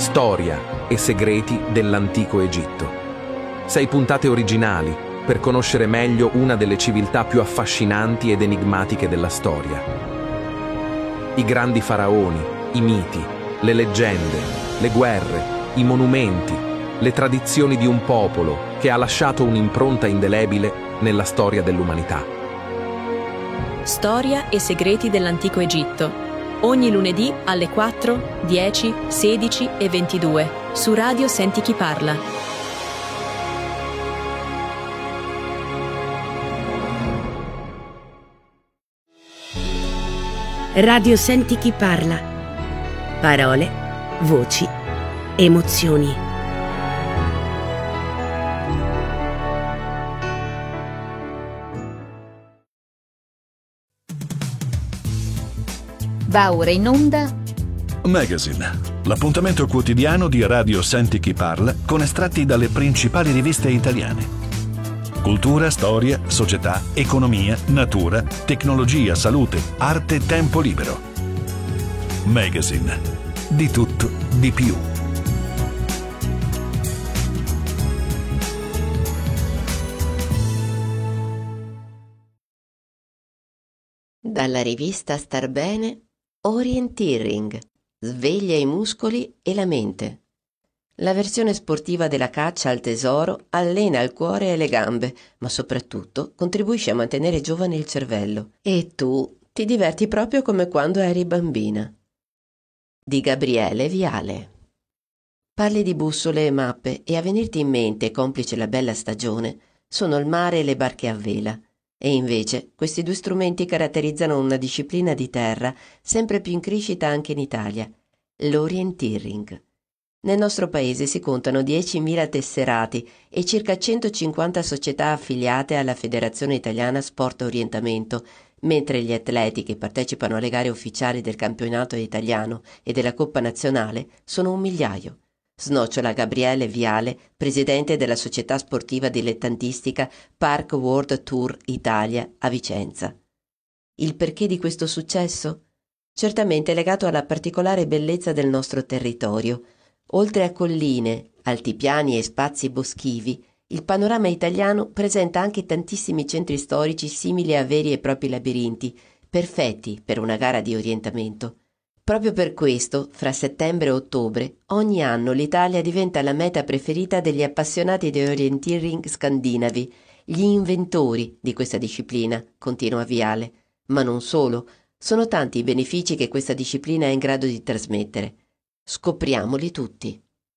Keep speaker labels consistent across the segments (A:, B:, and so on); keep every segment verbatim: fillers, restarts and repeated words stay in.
A: Storia e segreti dell'antico Egitto. Sei puntate originali per conoscere meglio una delle civiltà più affascinanti ed enigmatiche della storia. I grandi faraoni, i miti, le leggende, le guerre, i monumenti, le tradizioni di un popolo che ha lasciato un'impronta indelebile nella storia dell'umanità.
B: Storia e segreti dell'antico Egitto. Ogni lunedì alle quattro, dieci, sedici e ventidue su Radio Senti Chi Parla.
C: Radio Senti Chi Parla. Parole, voci, emozioni.
D: Va ora in onda
E: Magazine, l'appuntamento quotidiano di Radio Senti Chi Parla con estratti dalle principali riviste italiane. Cultura, storia, società, economia, natura, tecnologia, salute, arte, tempo libero. Magazine, di tutto, di più.
F: Dalla rivista Star Bene, Orienteering, sveglia i muscoli e la mente. La versione sportiva della caccia al tesoro allena il cuore e le gambe, ma soprattutto contribuisce a mantenere giovane il cervello. E tu ti diverti proprio come quando eri bambina. Di Gabriele Viale. Parli di bussole e mappe e a venirti in mente, complice la bella stagione, sono il mare e le barche a vela. E invece questi due strumenti caratterizzano una disciplina di terra sempre più in crescita anche in Italia, l'orienteering. Nel nostro paese si contano diecimila tesserati e circa centocinquanta società affiliate alla Federazione Italiana Sport Orientamento, mentre gli atleti che partecipano alle gare ufficiali del campionato italiano e della Coppa Nazionale sono un migliaio. Snocciola Gabriele Viale, presidente della società sportiva dilettantistica Park World Tour Italia a Vicenza. Il perché di questo successo? Certamente legato alla particolare bellezza del nostro territorio. Oltre a colline, altipiani e spazi boschivi, il panorama italiano presenta anche tantissimi centri storici simili a veri e propri labirinti, perfetti per una gara di orientamento. Proprio per questo, fra settembre e ottobre, ogni anno l'Italia diventa la meta preferita degli appassionati di orienteering scandinavi, gli inventori di questa disciplina, continua Viale. Ma non solo, sono tanti i benefici che questa disciplina è in grado di trasmettere. Scopriamoli tutti.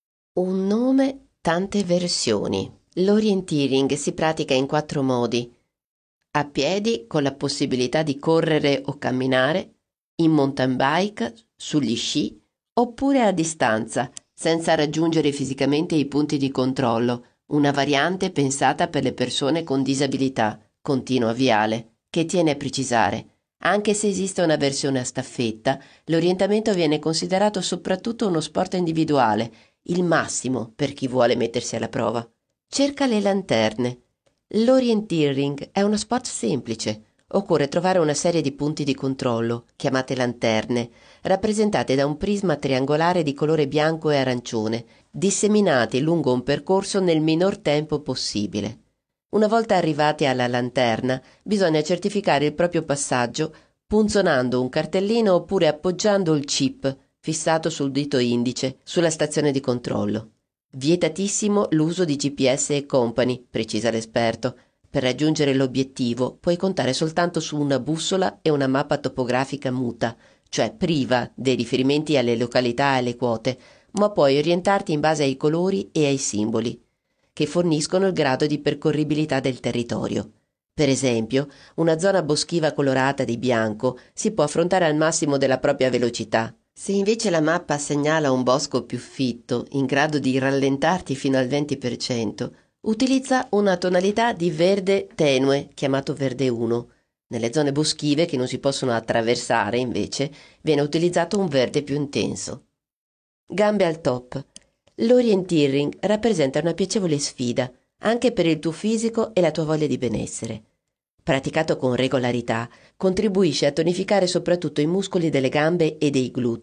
F: Un nome, tante versioni. L'orienteering si pratica in quattro modi. A piedi, con la possibilità di correre o camminare, in mountain bike, sugli sci, oppure a distanza, senza raggiungere fisicamente i punti di controllo, una variante pensata per le persone con disabilità, continua Viale, che tiene a precisare. Anche se esiste una versione a staffetta, l'orientamento viene considerato soprattutto uno sport individuale, il massimo per chi vuole mettersi alla prova. Cerca le lanterne. L'orienteering è uno sport semplice. Occorre trovare una serie di punti di controllo, chiamate lanterne, rappresentate da un prisma triangolare di colore bianco e arancione, disseminati lungo un percorso nel minor tempo possibile. Una volta arrivati alla lanterna, bisogna certificare il proprio passaggio punzonando un cartellino oppure appoggiando il chip, fissato sul dito indice, sulla stazione di controllo. Vietatissimo l'uso di G P S e compagni, precisa l'esperto. Per raggiungere l'obiettivo puoi contare soltanto su una bussola e una mappa topografica muta, cioè priva dei riferimenti alle località e alle quote, ma puoi orientarti in base ai colori e ai simboli, che forniscono il grado di percorribilità del territorio. Per esempio, una zona boschiva colorata di bianco si può affrontare al massimo della propria velocità. Se invece la mappa segnala un bosco più fitto, in grado di rallentarti fino al venti per cento, utilizza una tonalità di verde tenue, chiamato verde uno. Nelle zone boschive che non si possono attraversare, invece, viene utilizzato un verde più intenso. Gambe al top. L'orienteering rappresenta una piacevole sfida, anche per il tuo fisico e la tua voglia di benessere. Praticato con regolarità, contribuisce a tonificare soprattutto i muscoli delle gambe e dei glutei,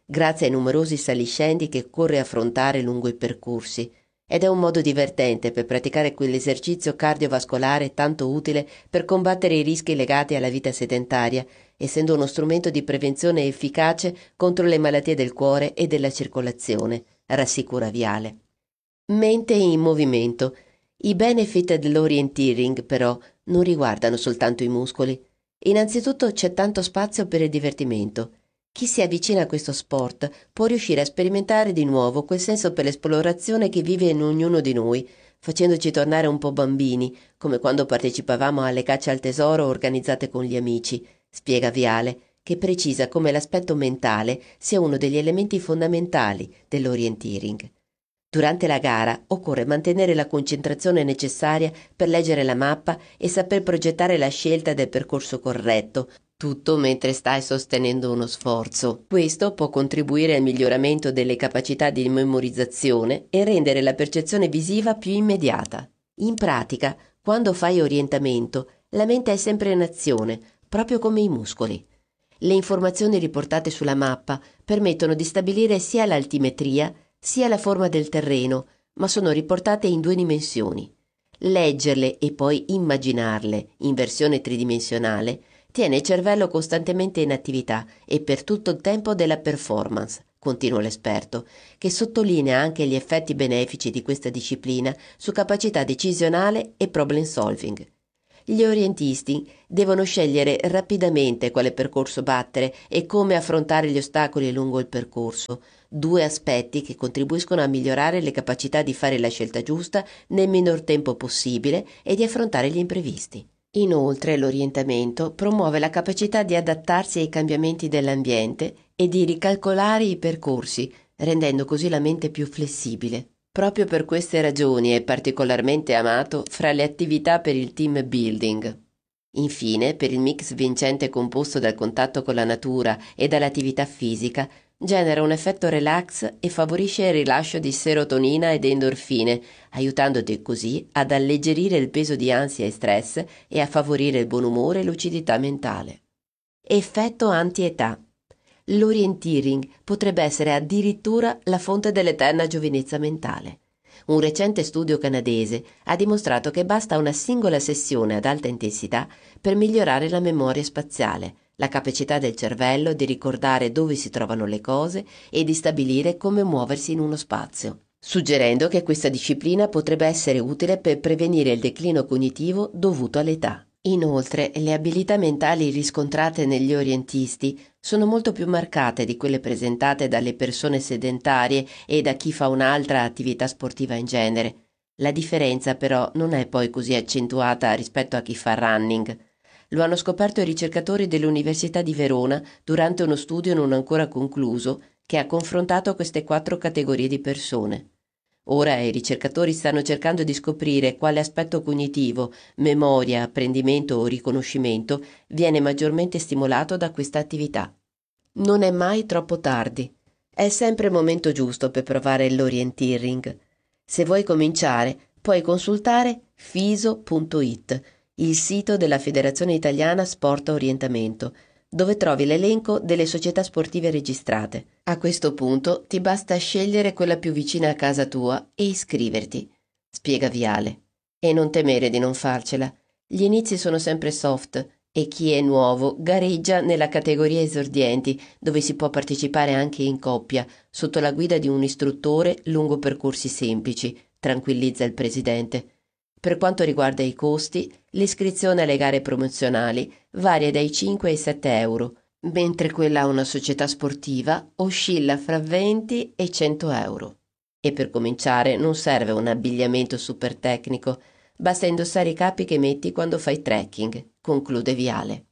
F: grazie ai numerosi saliscendi che occorre affrontare lungo i percorsi, ed è un modo divertente per praticare quell'esercizio cardiovascolare tanto utile per combattere i rischi legati alla vita sedentaria, essendo uno strumento di prevenzione efficace contro le malattie del cuore e della circolazione, rassicura Viale. Mente in movimento. I benefit dell'orienteering, però, non riguardano soltanto i muscoli. Innanzitutto c'è tanto spazio per il divertimento. Chi si avvicina a questo sport può riuscire a sperimentare di nuovo quel senso per l'esplorazione che vive in ognuno di noi, facendoci tornare un po' bambini, come quando partecipavamo alle cacce al tesoro organizzate con gli amici, spiega Viale, che precisa come l'aspetto mentale sia uno degli elementi fondamentali dell'orienteering. Durante la gara occorre mantenere la concentrazione necessaria per leggere la mappa e saper progettare la scelta del percorso corretto, tutto mentre stai sostenendo uno sforzo. Questo può contribuire al miglioramento delle capacità di memorizzazione e rendere la percezione visiva più immediata. In pratica, quando fai orientamento, la mente è sempre in azione, proprio come i muscoli. Le informazioni riportate sulla mappa permettono di stabilire sia l'altimetria sia la forma del terreno, ma sono riportate in due dimensioni. Leggerle e poi immaginarle in versione tridimensionale tiene il cervello costantemente in attività e per tutto il tempo della performance, continua l'esperto, che sottolinea anche gli effetti benefici di questa disciplina su capacità decisionale e problem solving. Gli orientisti devono scegliere rapidamente quale percorso battere e come affrontare gli ostacoli lungo il percorso, due aspetti che contribuiscono a migliorare le capacità di fare la scelta giusta nel minor tempo possibile e di affrontare gli imprevisti. Inoltre, l'orientamento promuove la capacità di adattarsi ai cambiamenti dell'ambiente e di ricalcolare i percorsi, rendendo così la mente più flessibile. Proprio per queste ragioni è particolarmente amato fra le attività per il team building. Infine, per il mix vincente composto dal contatto con la natura e dall'attività fisica, genera un effetto relax e favorisce il rilascio di serotonina ed endorfine, aiutandoti così ad alleggerire il peso di ansia e stress e a favorire il buon umore e lucidità mentale. Effetto anti-età. L'orienteering potrebbe essere addirittura la fonte dell'eterna giovinezza mentale. Un recente studio canadese ha dimostrato che basta una singola sessione ad alta intensità per migliorare la memoria spaziale, la capacità del cervello di ricordare dove si trovano le cose e di stabilire come muoversi in uno spazio, suggerendo che questa disciplina potrebbe essere utile per prevenire il declino cognitivo dovuto all'età. Inoltre, le abilità mentali riscontrate negli orientisti sono molto più marcate di quelle presentate dalle persone sedentarie e da chi fa un'altra attività sportiva in genere. La differenza però non è poi così accentuata rispetto a chi fa running. Lo hanno scoperto i ricercatori dell'Università di Verona durante uno studio non ancora concluso che ha confrontato queste quattro categorie di persone. Ora i ricercatori stanno cercando di scoprire quale aspetto cognitivo, memoria, apprendimento o riconoscimento viene maggiormente stimolato da questa attività. Non è mai troppo tardi. È sempre il momento giusto per provare l'orienteering. Se vuoi cominciare, puoi consultare fiso punto it, il sito della Federazione Italiana Sport Orientamento, dove trovi l'elenco delle società sportive registrate. A questo punto ti basta scegliere quella più vicina a casa tua e iscriverti, spiega Viale. E non temere di non farcela. Gli inizi sono sempre soft e chi è nuovo gareggia nella categoria esordienti, dove si può partecipare anche in coppia, sotto la guida di un istruttore lungo percorsi semplici, tranquillizza il presidente. Per quanto riguarda i costi, l'iscrizione alle gare promozionali varia dai cinque ai sette euro, mentre quella a una società sportiva oscilla fra venti e cento euro. E per cominciare non serve un abbigliamento super tecnico, basta indossare i capi che metti quando fai trekking, conclude Viale.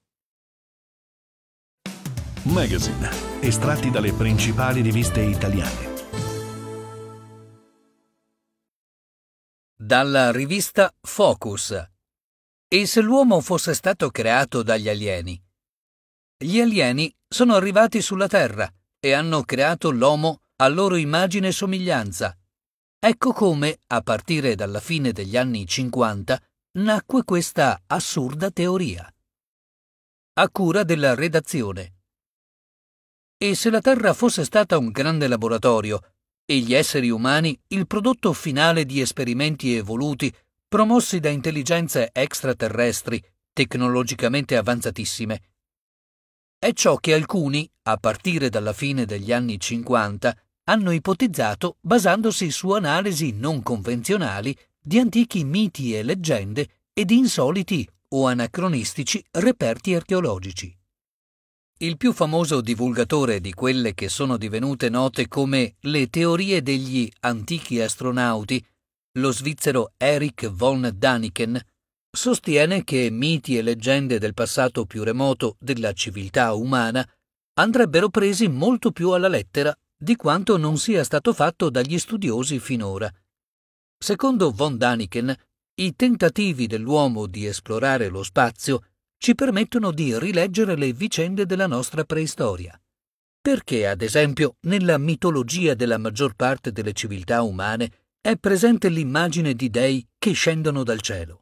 E: Magazine, estratti dalle principali riviste italiane.
D: Dalla rivista Focus. E se l'uomo fosse stato creato dagli alieni? Gli alieni sono arrivati sulla Terra e hanno creato l'uomo a loro immagine e somiglianza. Ecco come, a partire dalla fine degli anni cinquanta, nacque questa assurda teoria. A cura della redazione. E se la Terra fosse stata un grande laboratorio e gli esseri umani il prodotto finale di esperimenti evoluti promossi da intelligenze extraterrestri tecnologicamente avanzatissime? È ciò che alcuni, a partire dalla fine degli anni cinquanta, hanno ipotizzato basandosi su analisi non convenzionali di antichi miti e leggende e di insoliti o anacronistici reperti archeologici. Il più famoso divulgatore di quelle che sono divenute note come le teorie degli antichi astronauti, lo svizzero Erich von Däniken, sostiene che miti e leggende del passato più remoto della civiltà umana andrebbero presi molto più alla lettera di quanto non sia stato fatto dagli studiosi finora. Secondo von Däniken, i tentativi dell'uomo di esplorare lo spazio ci permettono di rileggere le vicende della nostra preistoria. Perché, ad esempio, nella mitologia della maggior parte delle civiltà umane è presente l'immagine di dei che scendono dal cielo?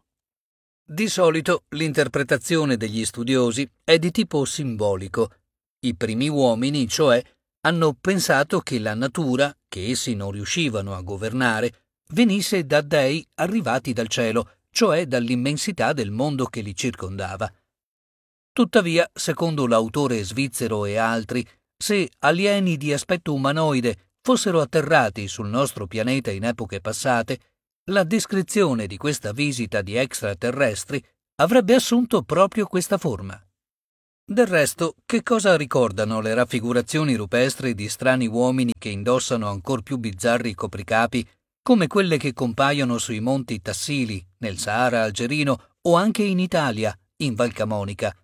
D: Di solito l'interpretazione degli studiosi è di tipo simbolico. I primi uomini, cioè, hanno pensato che la natura, che essi non riuscivano a governare, venisse da dei arrivati dal cielo, cioè dall'immensità del mondo che li circondava. Tuttavia, secondo l'autore svizzero e altri, se alieni di aspetto umanoide fossero atterrati sul nostro pianeta in epoche passate, la descrizione di questa visita di extraterrestri avrebbe assunto proprio questa forma. Del resto, che cosa ricordano le raffigurazioni rupestri di strani uomini che indossano ancor più bizzarri copricapi, come quelle che compaiono sui monti Tassili, nel Sahara algerino o anche in Italia, in Val Camonica?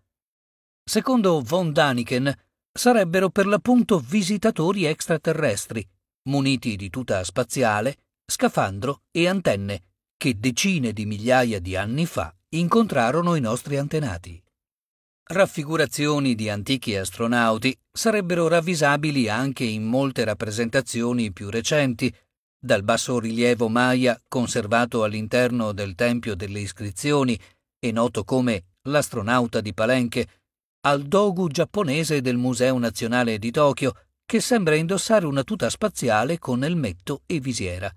D: Secondo von Däniken, sarebbero per l'appunto visitatori extraterrestri, muniti di tuta spaziale, scafandro e antenne, che decine di migliaia di anni fa incontrarono i nostri antenati. Raffigurazioni di antichi astronauti sarebbero ravvisabili anche in molte rappresentazioni più recenti, dal bassorilievo Maya conservato all'interno del Tempio delle Iscrizioni e noto come l'astronauta di Palenque, al dogu giapponese del Museo Nazionale di Tokyo, che sembra indossare una tuta spaziale con elmetto e visiera.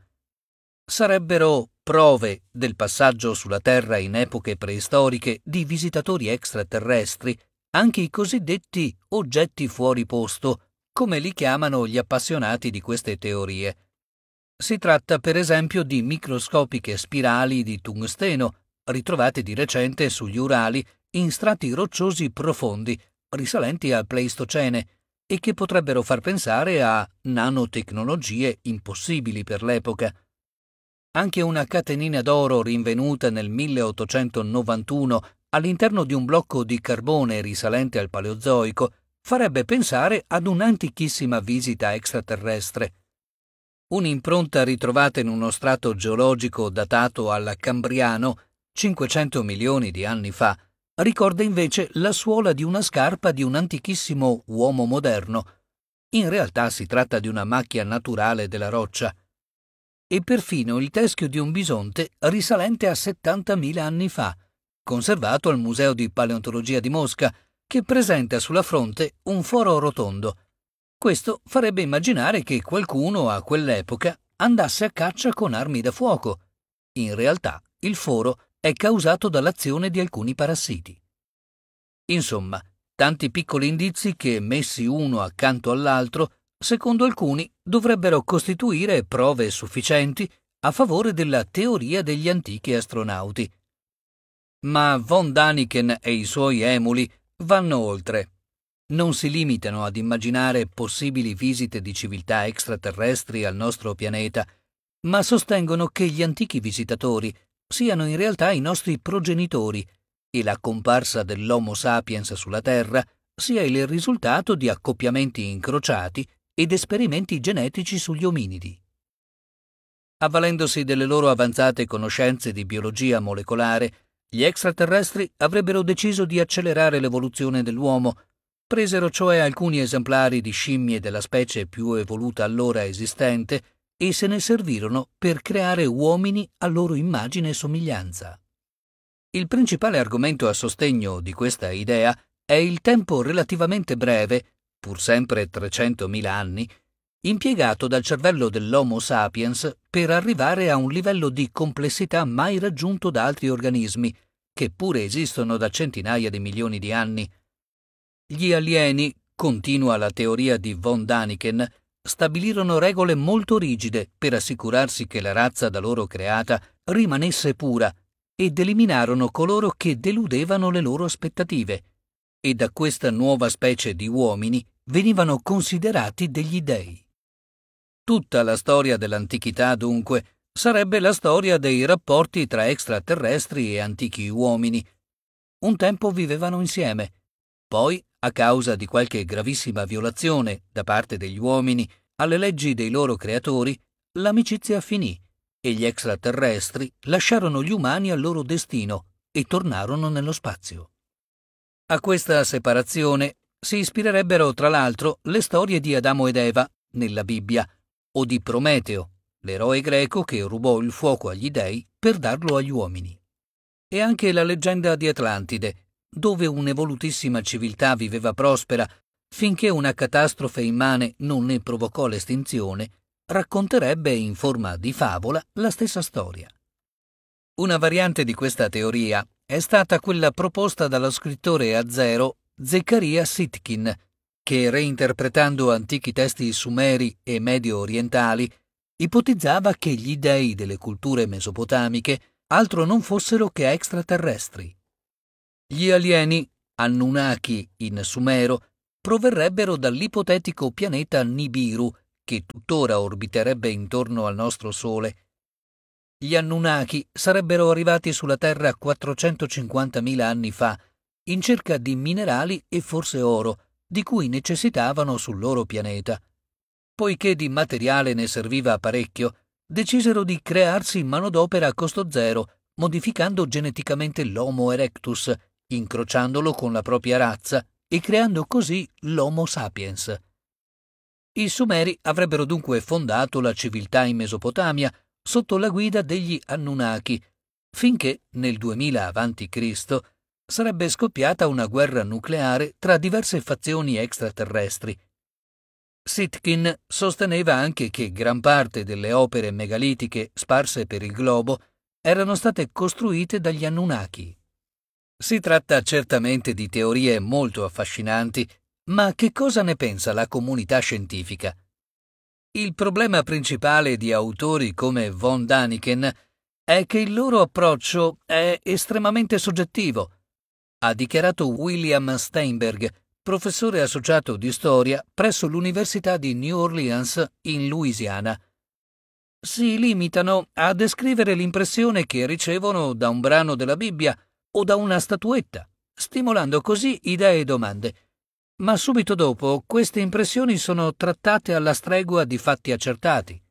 D: Sarebbero prove del passaggio sulla Terra in epoche preistoriche di visitatori extraterrestri, anche i cosiddetti oggetti fuori posto, come li chiamano gli appassionati di queste teorie. Si tratta per esempio di microscopiche spirali di tungsteno, ritrovate di recente sugli Urali in strati rocciosi profondi, risalenti al Pleistocene, e che potrebbero far pensare a nanotecnologie impossibili per l'epoca. Anche una catenina d'oro rinvenuta nel milleottocentonovantuno all'interno di un blocco di carbone risalente al Paleozoico farebbe pensare ad un'antichissima visita extraterrestre. Un'impronta ritrovata in uno strato geologico datato al Cambriano, cinquecento milioni di anni fa, ricorda invece la suola di una scarpa di un antichissimo uomo moderno. In realtà si tratta di una macchia naturale della roccia. E perfino il teschio di un bisonte risalente a settantamila anni fa, conservato al Museo di Paleontologia di Mosca, che presenta sulla fronte un foro rotondo. Questo farebbe immaginare che qualcuno a quell'epoca andasse a caccia con armi da fuoco. In realtà il foro è causato dall'azione di alcuni parassiti. Insomma, tanti piccoli indizi che, messi uno accanto all'altro, secondo alcuni dovrebbero costituire prove sufficienti a favore della teoria degli antichi astronauti. Ma von Däniken e i suoi emuli vanno oltre. Non si limitano ad immaginare possibili visite di civiltà extraterrestri al nostro pianeta, ma sostengono che gli antichi visitatori siano in realtà i nostri progenitori e la comparsa dell'Homo sapiens sulla Terra sia il risultato di accoppiamenti incrociati ed esperimenti genetici sugli ominidi. Avvalendosi delle loro avanzate conoscenze di biologia molecolare, gli extraterrestri avrebbero deciso di accelerare l'evoluzione dell'uomo. Presero cioè alcuni esemplari di scimmie della specie più evoluta allora esistente e se ne servirono per creare uomini a loro immagine e somiglianza. Il principale argomento a sostegno di questa idea è il tempo relativamente breve, pur sempre trecentomila anni, impiegato dal cervello dell'Homo sapiens per arrivare a un livello di complessità mai raggiunto da altri organismi, che pure esistono da centinaia di milioni di anni. Gli alieni, continua la teoria di von Daniken, stabilirono regole molto rigide per assicurarsi che la razza da loro creata rimanesse pura ed eliminarono coloro che deludevano le loro aspettative, e da questa nuova specie di uomini venivano considerati degli dei. Tutta la storia dell'antichità, dunque, sarebbe la storia dei rapporti tra extraterrestri e antichi uomini. Un tempo vivevano insieme, poi, a causa di qualche gravissima violazione da parte degli uomini alle leggi dei loro creatori, l'amicizia finì e gli extraterrestri lasciarono gli umani al loro destino e tornarono nello spazio. A questa separazione si ispirerebbero tra l'altro le storie di Adamo ed Eva nella Bibbia o di Prometeo, l'eroe greco che rubò il fuoco agli dei per darlo agli uomini. E anche la leggenda di Atlantide, dove un'evolutissima civiltà viveva prospera finché una catastrofe immane non ne provocò l'estinzione, racconterebbe in forma di favola la stessa storia. Una variante di questa teoria è stata quella proposta dallo scrittore azero Zekaria Sitkin, che, reinterpretando antichi testi sumeri e medio orientali, ipotizzava che gli dei delle culture mesopotamiche altro non fossero che extraterrestri. Gli alieni, Anunnaki in sumero, proverrebbero dall'ipotetico pianeta Nibiru, che tuttora orbiterebbe intorno al nostro Sole. Gli Anunnaki sarebbero arrivati sulla Terra quattrocentocinquantamila anni fa, in cerca di minerali e forse oro, di cui necessitavano sul loro pianeta. Poiché di materiale ne serviva parecchio, decisero di crearsi manodopera a costo zero, modificando geneticamente l'Homo erectus, incrociandolo con la propria razza e creando così l'Homo sapiens. I Sumeri avrebbero dunque fondato la civiltà in Mesopotamia sotto la guida degli Anunnaki, finché nel duemila avanti Cristo sarebbe scoppiata una guerra nucleare tra diverse fazioni extraterrestri. Sitkin sosteneva anche che gran parte delle opere megalitiche sparse per il globo erano state costruite dagli Anunnaki. Si tratta certamente di teorie molto affascinanti, ma che cosa ne pensa la comunità scientifica? Il problema principale di autori come von Daniken è che il loro approccio è estremamente soggettivo, ha dichiarato William Steinberg, professore associato di storia presso l'Università di New Orleans in Louisiana. Si limitano a descrivere l'impressione che ricevono da un brano della Bibbia o da una statuetta, stimolando così idee e domande. Ma subito dopo queste impressioni sono trattate alla stregua di fatti accertati.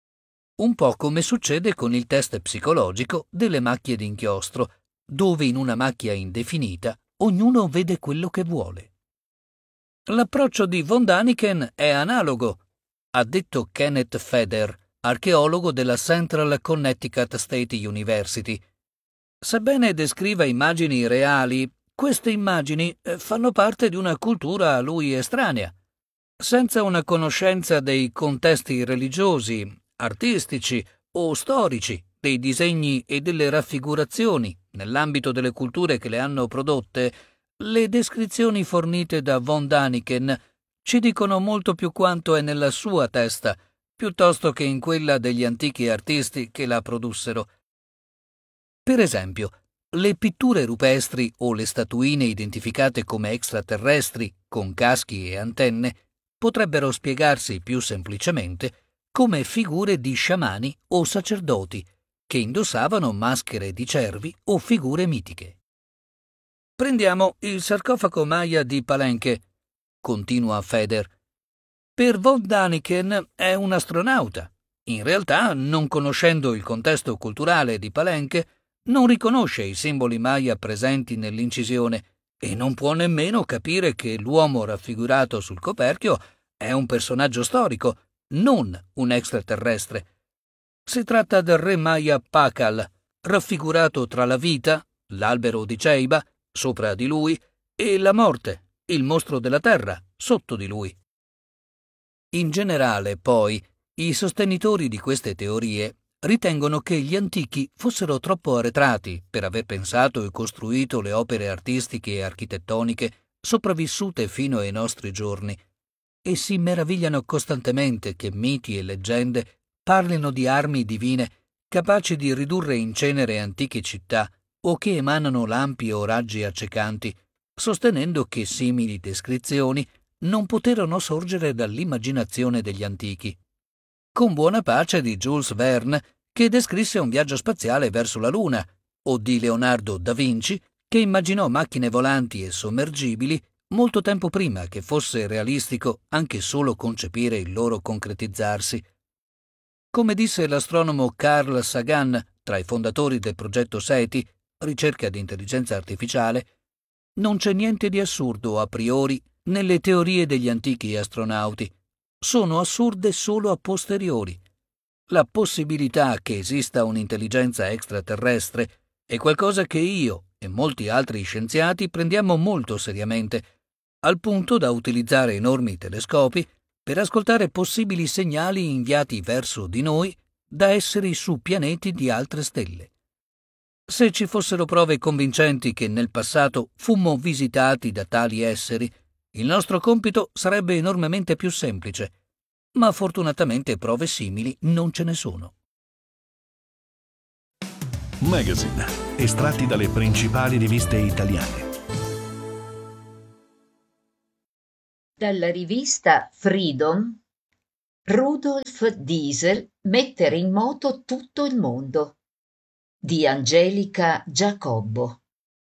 D: Un po' come succede con il test psicologico delle macchie d'inchiostro, dove in una macchia indefinita ognuno vede quello che vuole. L'approccio di von Daniken è analogo, ha detto Kenneth Feder, archeologo della Central Connecticut State University. Sebbene descriva immagini reali, queste immagini fanno parte di una cultura a lui estranea. Senza una conoscenza dei contesti religiosi, artistici o storici, dei disegni e delle raffigurazioni nell'ambito delle culture che le hanno prodotte, le descrizioni fornite da von Daniken ci dicono molto più quanto è nella sua testa, piuttosto che in quella degli antichi artisti che la produssero. Per esempio, le pitture rupestri o le statuine identificate come extraterrestri con caschi e antenne potrebbero spiegarsi più semplicemente come figure di sciamani o sacerdoti che indossavano maschere di cervi o figure mitiche. Prendiamo il sarcofago Maya di Palenque, continua Feder. Per von Daniken è un astronauta. In realtà, non conoscendo il contesto culturale di Palenque, non riconosce i simboli Maya presenti nell'incisione e non può nemmeno capire che l'uomo raffigurato sul coperchio è un personaggio storico, non un extraterrestre. Si tratta del re Maya Pakal, raffigurato tra la vita, l'albero di Ceiba, sopra di lui, e la morte, il mostro della terra sotto di lui. In generale, poi, i sostenitori di queste teorie ritengono che gli antichi fossero troppo arretrati per aver pensato e costruito le opere artistiche e architettoniche sopravvissute fino ai nostri giorni, e si meravigliano costantemente che miti e leggende parlino di armi divine capaci di ridurre in cenere antiche città o che emanano lampi o raggi accecanti, sostenendo che simili descrizioni non poterono sorgere dall'immaginazione degli antichi. Con buona pace di Jules Verne, che descrisse un viaggio spaziale verso la Luna, o di Leonardo da Vinci, che immaginò macchine volanti e sommergibili molto tempo prima che fosse realistico anche solo concepire il loro concretizzarsi. Come disse l'astronomo Carl Sagan, tra i fondatori del progetto SETI, ricerca di intelligenza artificiale, non c'è niente di assurdo a priori nelle teorie degli antichi astronauti. Sono assurde solo a posteriori. La possibilità che esista un'intelligenza extraterrestre è qualcosa che io e molti altri scienziati prendiamo molto seriamente, al punto da utilizzare enormi telescopi per ascoltare possibili segnali inviati verso di noi da esseri su pianeti di altre stelle. Se ci fossero prove convincenti che nel passato fummo visitati da tali esseri, il nostro compito sarebbe enormemente più semplice, ma fortunatamente prove simili non ce ne sono.
E: Magazine, estratti dalle principali riviste italiane.
G: Dalla rivista Freedom, Rudolf Diesel, mettere in moto tutto il mondo, di Angelica Giacobbo.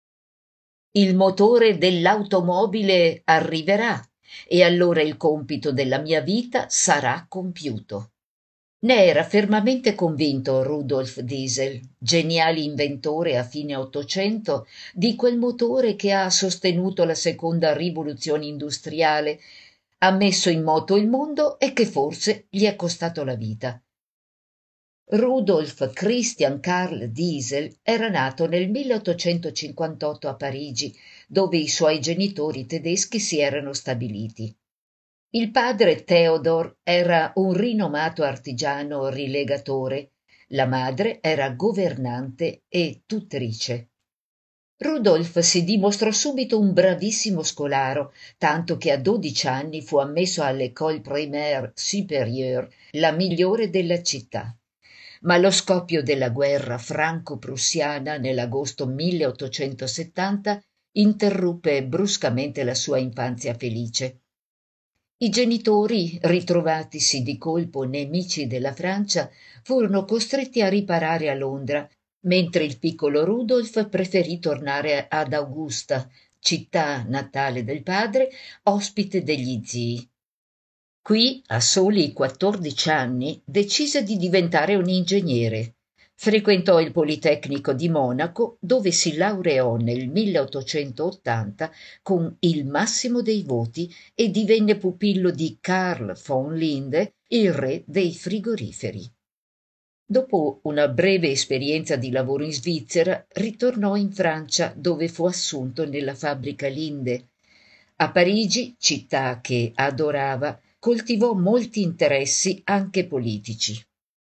G: Il motore dell'automobile arriverà e allora il compito della mia vita sarà compiuto. Ne era fermamente convinto Rudolf Diesel, geniale inventore a fine Ottocento di quel motore che ha sostenuto la seconda rivoluzione industriale, ha messo in moto il mondo e che forse gli è costato la vita. Rudolf Christian Karl Diesel era nato nel milleottocentocinquantotto a Parigi, dove i suoi genitori tedeschi si erano stabiliti. Il padre Theodor era un rinomato artigiano rilegatore, la madre era governante e tuttrice. Rudolf si dimostrò subito un bravissimo scolaro, tanto che a dodici anni fu ammesso all'École primaire supérieure, la migliore della città. Ma lo scoppio della guerra franco-prussiana nell'agosto milleottocentosettanta interruppe bruscamente la sua infanzia felice. I genitori, ritrovatisi di colpo nemici della Francia, furono costretti a riparare a Londra, mentre il piccolo Rudolf preferì tornare ad Augusta, città natale del padre, ospite degli zii. Qui, a soli quattordici anni, decise di diventare un ingegnere. Frequentò il Politecnico di Monaco, dove si laureò nel milleottocentottanta con il massimo dei voti e divenne pupillo di Carl von Linde, il re dei frigoriferi. Dopo una breve esperienza di lavoro in Svizzera, ritornò in Francia, dove fu assunto nella fabbrica Linde. A Parigi, città che adorava, coltivò molti interessi anche politici.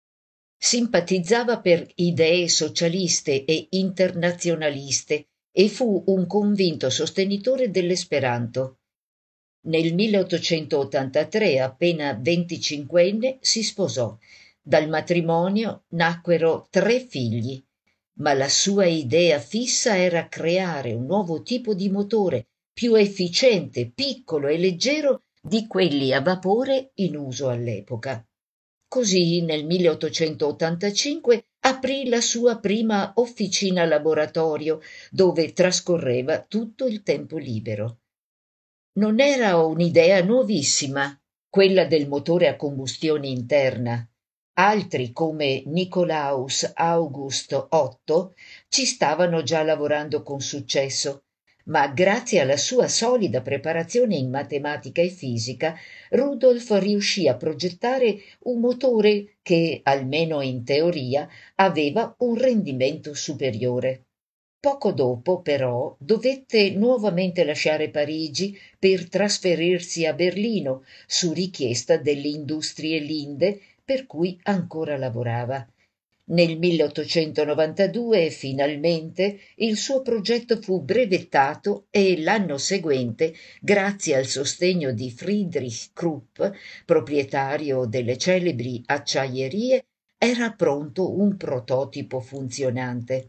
G: Simpatizzava per idee socialiste e internazionaliste e fu un convinto sostenitore dell'Esperanto. Nel milleottocentottantatré, appena venticinquenne, si sposò. Dal matrimonio nacquero tre figli, ma la sua idea fissa era creare un nuovo tipo di motore più efficiente, piccolo e leggero di quelli a vapore in uso all'epoca. Così nel milleottocentottantacinque aprì la sua prima officina laboratorio, dove trascorreva tutto il tempo libero. Non era un'idea nuovissima, quella del motore a combustione interna. Altri, come Nicolaus August Otto, ci stavano già lavorando con successo, ma grazie alla sua solida preparazione in matematica e fisica, Rudolf riuscì a progettare un motore che, almeno in teoria, aveva un rendimento superiore. Poco dopo, però, dovette nuovamente lasciare Parigi per trasferirsi a Berlino su richiesta delle industrie Linde per cui ancora lavorava. Nel milleottocentonovantadue, finalmente, il suo progetto fu brevettato e l'anno seguente, grazie al sostegno di Friedrich Krupp, proprietario delle celebri acciaierie, era pronto un prototipo funzionante.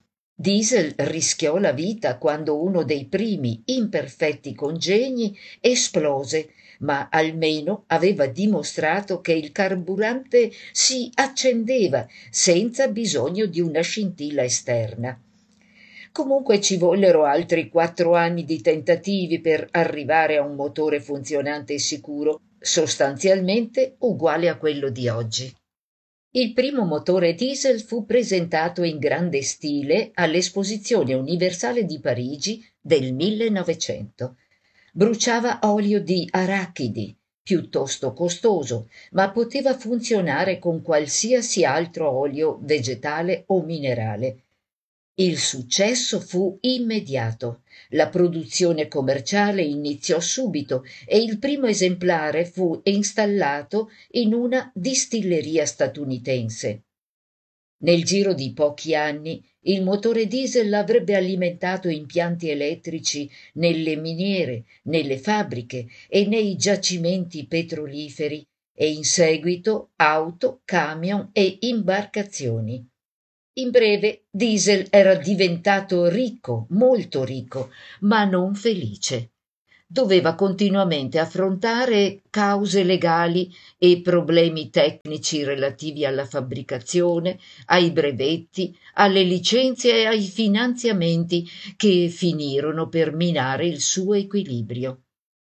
G: Diesel rischiò la vita quando uno dei primi imperfetti congegni esplose, ma almeno aveva dimostrato che il carburante si accendeva senza bisogno di una scintilla esterna. Comunque ci vollero altri quattro anni di tentativi per arrivare a un motore funzionante e sicuro, sostanzialmente uguale a quello di oggi. Il primo motore diesel fu presentato in grande stile all'Esposizione Universale di Parigi del millenovecento. Bruciava olio di arachidi, piuttosto costoso, ma poteva funzionare con qualsiasi altro olio vegetale o minerale. Il successo fu immediato. La produzione commerciale iniziò subito e il primo esemplare fu installato in una distilleria statunitense. Nel giro di pochi anni il motore diesel avrebbe alimentato impianti elettrici nelle miniere, nelle fabbriche e nei giacimenti petroliferi e in seguito auto, camion e imbarcazioni. In breve, Diesel era diventato ricco, molto ricco, ma non felice. Doveva continuamente affrontare cause legali e problemi tecnici relativi alla fabbricazione, ai brevetti, alle licenze e ai finanziamenti che finirono per minare il suo equilibrio.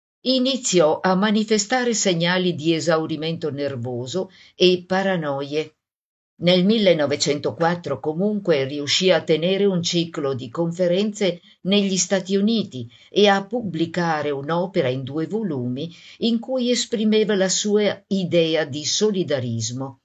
G: Iniziò a manifestare segnali di esaurimento nervoso e paranoie. Nel millenovecentoquattro comunque riuscì a tenere un ciclo di conferenze negli Stati Uniti e a pubblicare un'opera in due volumi in cui esprimeva la sua idea di solidarismo.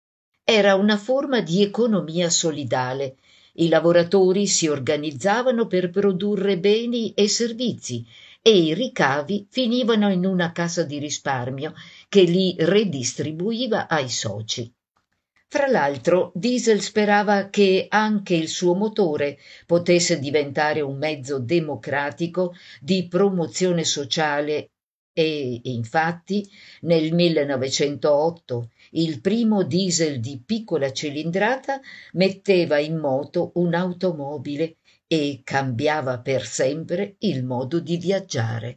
G: Era una forma di economia solidale. I lavoratori si organizzavano per produrre beni e servizi e i ricavi finivano in una cassa di risparmio che li redistribuiva ai soci. Fra l'altro, Diesel sperava che anche il suo motore potesse diventare un mezzo democratico di promozione sociale e, infatti, nel millenovecentootto il primo diesel di piccola cilindrata metteva in moto un'automobile e cambiava per sempre il modo di viaggiare.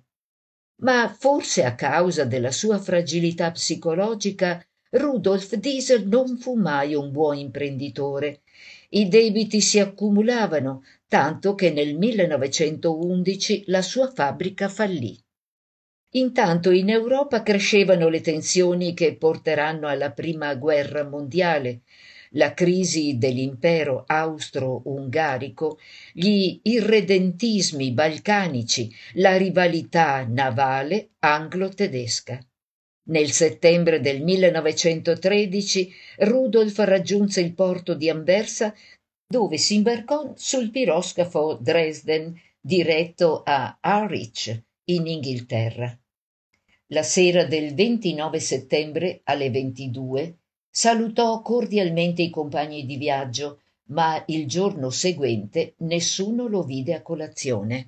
G: Ma forse a causa della sua fragilità psicologica Rudolf Diesel non fu mai un buon imprenditore. I debiti si accumulavano, tanto che nel millenovecentoundici la sua fabbrica fallì. Intanto in Europa crescevano le tensioni che porteranno alla Prima Guerra Mondiale, la crisi dell'impero austro-ungarico, gli irredentismi balcanici, la rivalità navale anglo-tedesca. Nel settembre del millenovecentotredici Rudolf raggiunse il porto di Anversa, dove si imbarcò sul piroscafo Dresden, diretto a Harwich, in Inghilterra. La sera del ventinove settembre alle ventidue salutò cordialmente i compagni di viaggio, ma il giorno seguente nessuno lo vide a colazione.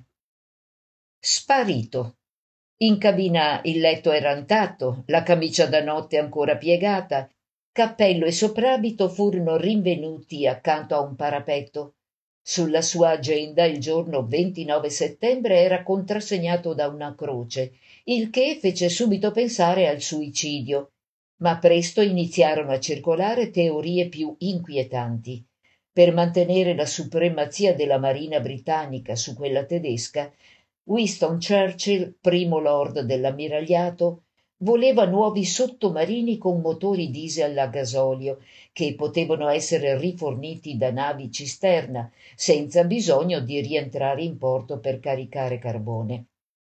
G: Sparito. In cabina il letto era intatto, la camicia da notte ancora piegata, cappello e soprabito furono rinvenuti accanto a un parapetto. Sulla sua agenda il giorno ventinove settembre era contrassegnato da una croce, il che fece subito pensare al suicidio, ma presto iniziarono a circolare teorie più inquietanti. Per mantenere la supremazia della marina britannica su quella tedesca, Winston Churchill, primo lord dell'ammiragliato, voleva nuovi sottomarini con motori diesel a gasolio che potevano essere riforniti da navi cisterna senza bisogno di rientrare in porto per caricare carbone.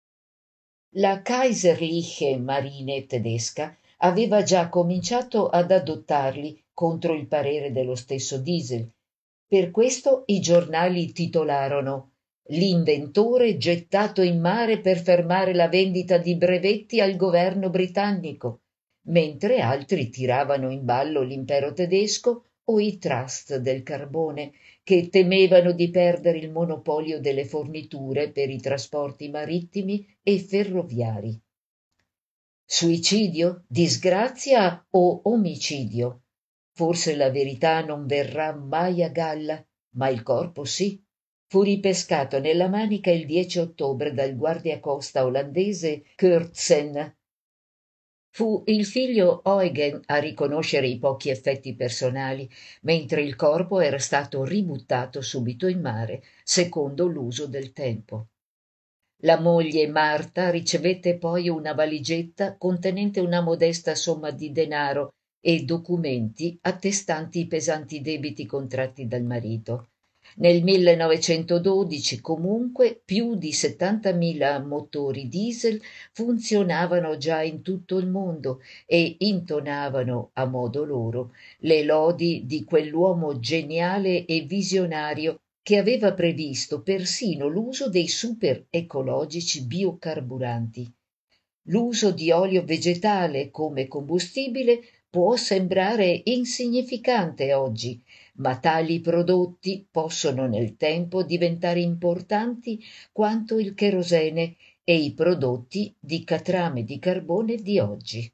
G: La Kaiserliche Marine tedesca aveva già cominciato ad adottarli contro il parere dello stesso Diesel. Per questo i giornali titolarono «L'inventore gettato in mare per fermare la vendita di brevetti al governo britannico», mentre altri tiravano in ballo l'impero tedesco o i trust del carbone, che temevano di perdere il monopolio delle forniture per i trasporti marittimi e ferroviari. Suicidio, disgrazia o omicidio? Forse la verità non verrà mai a galla, ma il corpo sì. Fu ripescato nella Manica il dieci ottobre dal guardiacosta olandese Kurtzen. Fu il figlio Eugen a riconoscere i pochi effetti personali, mentre il corpo era stato ributtato subito in mare, secondo l'uso del tempo. La moglie Marta ricevette poi una valigetta contenente una modesta somma di denaro e documenti attestanti i pesanti debiti contratti dal marito. Nel millenovecentododici, comunque, più di settantamila motori diesel funzionavano già in tutto il mondo e intonavano, a modo loro, le lodi di quell'uomo geniale e visionario che aveva previsto persino l'uso dei super ecologici biocarburanti. L'uso di olio vegetale come combustibile può sembrare insignificante oggi, ma tali prodotti possono nel tempo diventare importanti quanto il cherosene e i prodotti di catrame di carbone di oggi.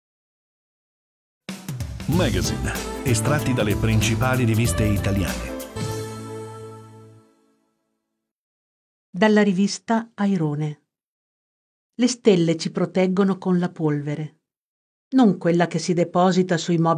E: Magazine, estratti dalle principali riviste italiane.
H: Dalla rivista Airone. Le stelle ci proteggono con la polvere, non quella che si deposita sui mobili